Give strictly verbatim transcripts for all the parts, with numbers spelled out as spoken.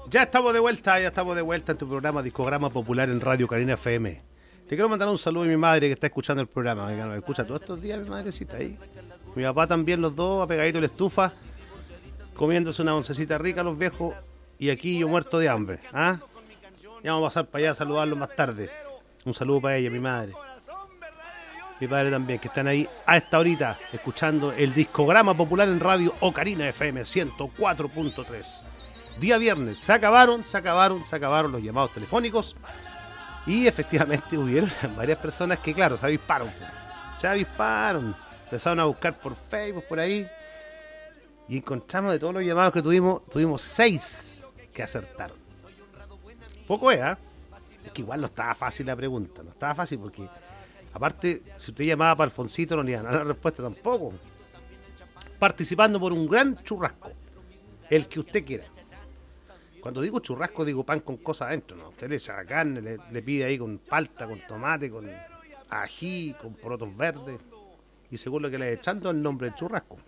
Ya estamos de vuelta, ya estamos de vuelta en tu programa Discograma Popular en Radio Carina F M. Te quiero mandar un saludo a mi madre que está escuchando el programa, que nos escucha todos estos días, mi madrecita ahí. Mi papá también, los dos, apegadito a la estufa, comiéndose una oncecita rica los viejos, y aquí yo muerto de hambre. ¿Ah? Ya vamos a pasar para allá a saludarlos más tarde. Un saludo para ella, mi madre. Mi padre también, que están ahí a esta horita escuchando el Discograma Popular en Radio Ocarina F M ciento cuatro punto tres. Día viernes, se acabaron, se acabaron, se acabaron los llamados telefónicos y efectivamente hubieron varias personas que, claro, se avisparon. Se avisparon, empezaron a buscar por Facebook, por ahí, y encontramos de todos los llamados que tuvimos, tuvimos seis que acertaron. Poco es, ¿eh? Es que igual no estaba fácil la pregunta, no estaba fácil porque, aparte, si usted llamaba para Alfonsito no le iban a dar la respuesta tampoco. Participando por un gran churrasco, el que usted quiera. Cuando digo churrasco, digo pan con cosas adentro, ¿no? Usted le echa carne, le, le pide ahí con palta, con tomate, con ají, con porotos verdes. Y según lo que le echando, el nombre del churrasco.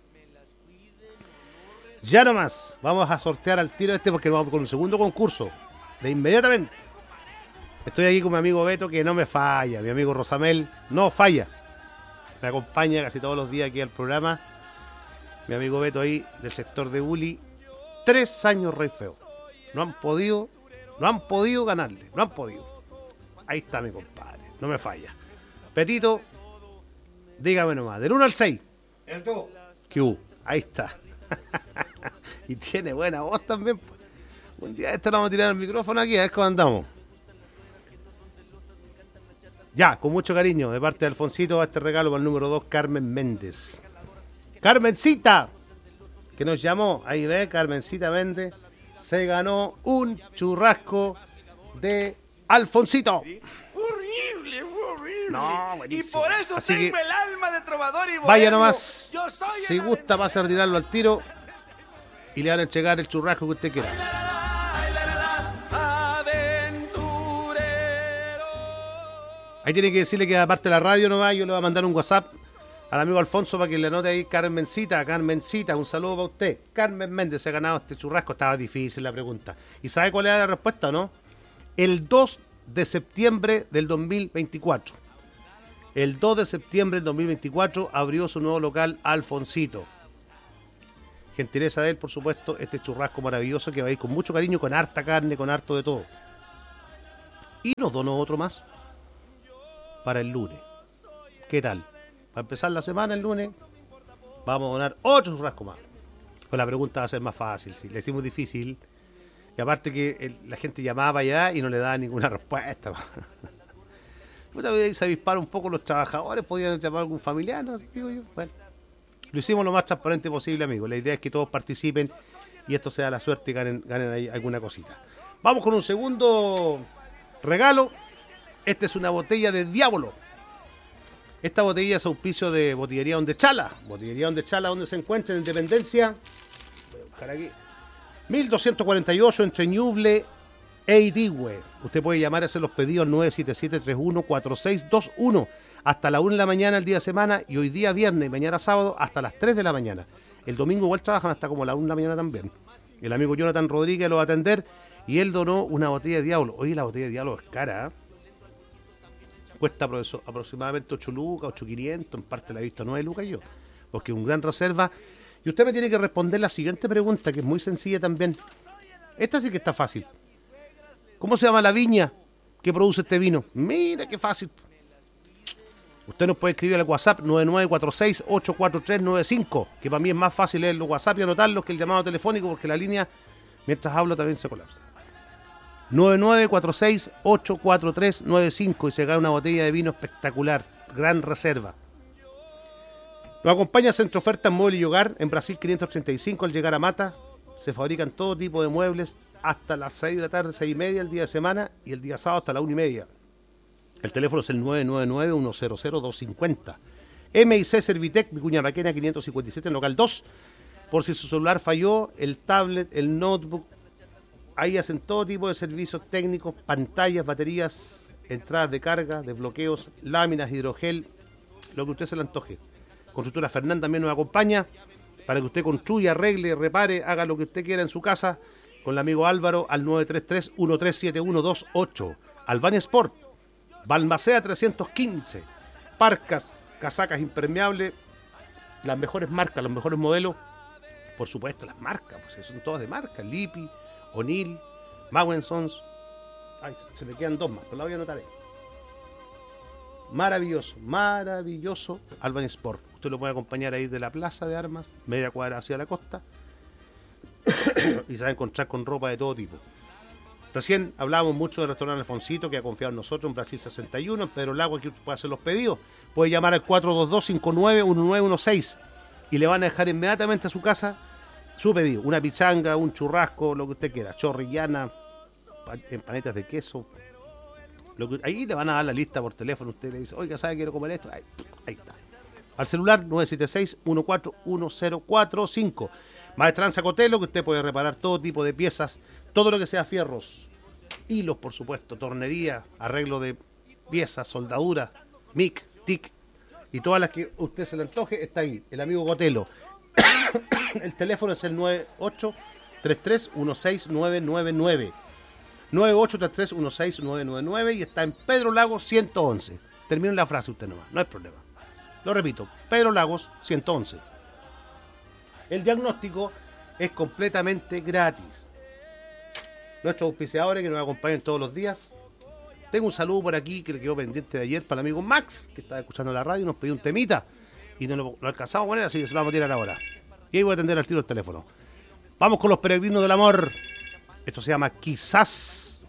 Ya nomás, vamos a sortear al tiro este porque vamos con un segundo concurso. De inmediatamente. Estoy aquí con mi amigo Beto, que no me falla. Mi amigo Rosamel no falla. Me acompaña casi todos los días aquí al programa. Mi amigo Beto ahí, del sector de Uli. Tres años Rey Feo. No han podido, no han podido ganarle, no han podido. Ahí está mi compadre, no me falla. Petito, dígame nomás, del uno al seis. El dos. ¿Qué hubo? Ahí está. Y tiene buena voz también. Un día este lo vamos a tirar el micrófono aquí, a ver cómo andamos. Ya, con mucho cariño, de parte de Alfonsito, a este regalo para el número dos, Carmen Méndez. Carmencita, que nos llamó, ahí ve, Carmencita Méndez. Se ganó un churrasco de Alfonsito. Fue horrible, fue horrible. No, y buenísimo. por eso Así tengo que el alma de trovador y bohemio. vaya nomás. Yo soy Si el gusta, pase a retirarlo al tiro y le van a entregar el churrasco que usted quiera. aventurero. Ahí tiene que decirle que aparte de la radio nomás, yo le voy a mandar un WhatsApp al amigo Alfonso para que le anote ahí Carmencita, Carmencita, un saludo para usted. Carmen Méndez se ha ganado este churrasco, estaba difícil la pregunta. ¿Y sabe cuál era la respuesta o no? El dos de septiembre del dos mil veinticuatro. El dos de septiembre del dos mil veinticuatro abrió su nuevo local Alfonsito. Gentileza de él, por supuesto, este churrasco maravilloso que va a ir con mucho cariño, con harta carne, con harto de todo. Y nos donó otro más para el lunes. ¿Qué tal? Para empezar la semana el lunes, vamos a donar otro churrasco más. Pues la pregunta va a ser más fácil, si le hicimos difícil. Y aparte que el, la gente llamaba allá y no le daba ninguna respuesta. Muchas veces se avisparon un poco los trabajadores, podían llamar a algún familiar, ¿no? Digo yo. Bueno, lo hicimos lo más transparente posible, amigos. La idea es que todos participen y esto sea la suerte y ganen, ganen ahí alguna cosita. Vamos con un segundo regalo. Esta es una botella de Diablo. Esta botella es auspicio de Botillería Donde Chala. Botillería Donde Chala, donde se encuentra en Independencia. Voy a buscar aquí. mil doscientos cuarenta y ocho entre Ñuble e Itigüe. Usted puede llamar a hacer los pedidos al nueve siete siete, tres uno cuatro seis dos uno hasta la una de la mañana el día de semana y hoy día viernes y mañana sábado hasta las tres de la mañana. El domingo igual trabajan hasta como la una de la mañana también. El amigo Jonathan Rodríguez lo va a atender y él donó una botella de Diablo. Oye, la botella de Diablo es cara, ¿eh? Cuesta aproximadamente ocho lucas, ocho mil quinientos, en parte la he visto nueve lucas yo, porque es un gran reserva. Y usted me tiene que responder la siguiente pregunta, que es muy sencilla también. Esta sí que está fácil. ¿Cómo se llama la viña que produce este vino? Mira qué fácil. Usted nos puede escribir al WhatsApp nueve nueve cuatro seis, ocho cuatro tres nueve cinco, que para mí es más fácil leer los WhatsApp y anotarlos que el llamado telefónico, porque la línea, mientras hablo, también se colapsa. nueve nueve cuatro seis, ocho cuatro tres nueve cinco y se gana una botella de vino espectacular, gran reserva. Nos acompaña Centro Ofertas Mueble y Hogar en Brasil quinientos treinta y cinco al llegar a Mata. Se fabrican todo tipo de muebles hasta las seis de la tarde, seis y media el día de semana y el día sábado hasta la una y media. El teléfono es el nueve nueve nueve, uno cero cero, dos cinco cero. M I C Servitec, Vicuña Maquena quinientos cincuenta y siete en local dos. Por si su celular falló, el tablet, el notebook, ahí hacen todo tipo de servicios técnicos, pantallas, baterías, entradas de carga, desbloqueos, láminas, hidrogel, lo que usted se le antoje. Constructora Fernán también nos acompaña para que usted construya, arregle, repare, haga lo que usted quiera en su casa con el amigo Álvaro al nueve tres tres, uno tres siete uno dos ocho. Albania Sport, Balmaceda trescientos quince, parcas, casacas impermeables, las mejores marcas, los mejores modelos, por supuesto las marcas, pues son todas de marca, Lippi, O'Neill, Mowen Sons. Ay, se me quedan dos más, pero la voy a anotar ahí. Maravilloso, maravilloso Albania Sport. Usted lo puede acompañar ahí de la plaza de armas, media cuadra hacia la costa, y se va a encontrar con ropa de todo tipo. Recién hablábamos mucho del restaurante Alfonsito, que ha confiado en nosotros en Brasil sesenta y uno, en Pedro Lago, aquí usted puede hacer los pedidos. Puede llamar al cuatro dos dos, cinco nueve uno nueve uno seis y le van a dejar inmediatamente a su casa su pedido. Una pichanga, un churrasco, lo que usted quiera, chorrillana, empanadas de queso. Lo que, ahí le van a dar la lista por teléfono. Usted le dice, oiga, ¿sabe? Quiero comer esto. Ahí, ahí está. Al celular nueve siete seis, uno cuatro uno cero cuatro cinco. Maestranza Cotelo, que usted puede reparar todo tipo de piezas, todo lo que sea fierros, hilos, por supuesto, tornería, arreglo de piezas, soldadura, mic, tic, y todas las que usted se le antoje, está ahí, el amigo Cotelo. El teléfono es el nueve ocho tres tres uno seis nueve nueve nueve. nueve ocho tres tres uno seis nueve nueve nueve y está en Pedro Lagos ciento once. Termine la frase usted nomás, no hay problema. Lo repito, Pedro Lagos ciento once. El diagnóstico es completamente gratis. Nuestros auspiciadores que nos acompañan todos los días. Tengo un saludo por aquí que le quedó pendiente de ayer para el amigo Max, que estaba escuchando la radio y nos pidió un temita. Y no lo, lo alcanzamos a poner, así que se lo vamos a tirar ahora. Y ahí voy a atender al tiro el teléfono. Vamos con los peregrinos del amor. Esto se llama Quizás.